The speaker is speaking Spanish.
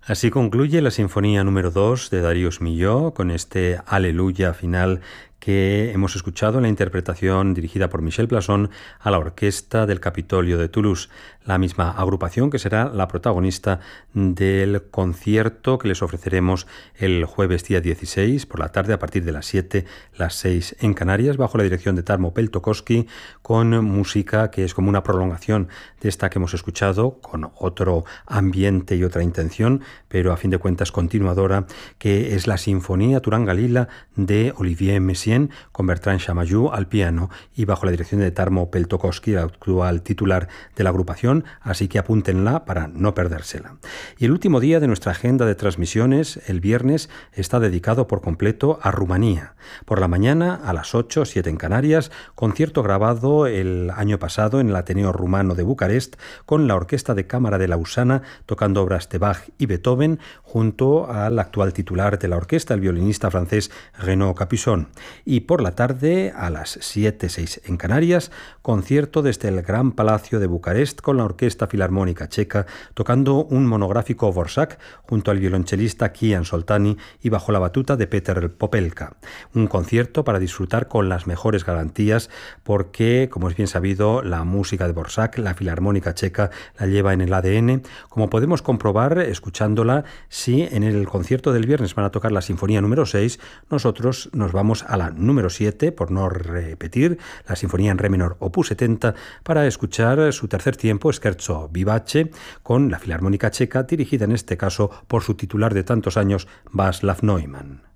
Así concluye la Sinfonía número 2 de Darius Milhaud con este Aleluya final que hemos escuchado en la interpretación dirigida por Michel Plasson a la Orquesta del Capitolio de Toulouse, la misma agrupación que será la protagonista del concierto que les ofreceremos el jueves día 16 por la tarde a partir de las 7, las 6 en Canarias, bajo la dirección de Tarmo Peltokoski, con música que es como una prolongación de esta que hemos escuchado, con otro ambiente y otra intención, pero a fin de cuentas continuadora, que es la Sinfonía Turanga Lila de Olivier Messiaen, con Bertrand Chamayou al piano y bajo la dirección de Tarmo Peltokoski, el actual titular de la agrupación, así que apúntenla para no perdérsela. Y el último día de nuestra agenda de transmisiones, el viernes, está dedicado por completo a Rumanía. Por la mañana, a las 8, 7 en Canarias, concierto grabado el año pasado en el Ateneo Rumano de Bucarest con la Orquesta de Cámara de Lausana tocando obras de Bach y Beethoven junto al actual titular de la orquesta, el violinista francés Renaud Capuçon. Y por la tarde, a las 7, 6 en Canarias, concierto desde el Gran Palacio de Bucarest con la Orquesta Filarmónica Checa tocando un monográfico Dvořák junto al violonchelista Kian Soltani y bajo la batuta de Petr Popelka. Un concierto para disfrutar con las mejores garantías porque, como es bien sabido, la música de Dvořák, la Filarmónica Checa, la lleva en el ADN, como podemos comprobar escuchándola. Si en el concierto del viernes van a tocar la Sinfonía número 6, nosotros nos vamos a la número 7, por no repetir, la Sinfonía en Re menor opus 70, para escuchar su tercer tiempo, Scherzo vivace, con la Filarmónica Checa, dirigida en este caso por su titular de tantos años, Václav Neumann.